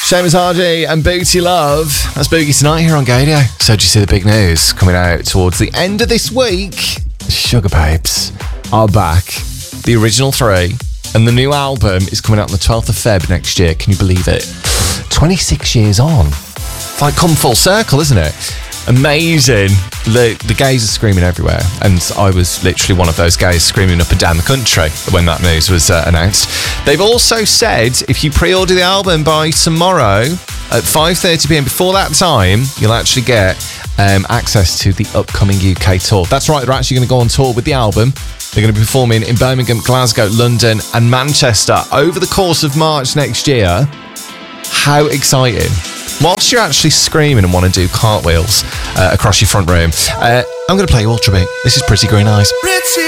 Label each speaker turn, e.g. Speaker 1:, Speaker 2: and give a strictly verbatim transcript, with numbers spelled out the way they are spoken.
Speaker 1: Seamus Hardy and Booty Love. That's Boogie tonight here on Gadio. So did you see the big news coming out towards the end of this week? The Sugar Babes are back. The original three. And the new album is coming out on the twelfth of February next year. Can you believe it? twenty-six years on. It's like come full circle, isn't it? Amazing. The, the gays are screaming everywhere. And I was literally one of those gays screaming up and down the country when that news was uh, announced. They've also said if you pre-order the album by tomorrow at five thirty p m, before that time, you'll actually get um, access to the upcoming U K tour. That's right, they're actually going to go on tour with the album. They're going to be performing in Birmingham, Glasgow, London and Manchester over the course of March next year. How exciting. Whilst you're actually screaming and want to do cartwheels uh, across your front room, uh, I'm going to play Ultra Beat. This is Pretty Green Eyes. Pretty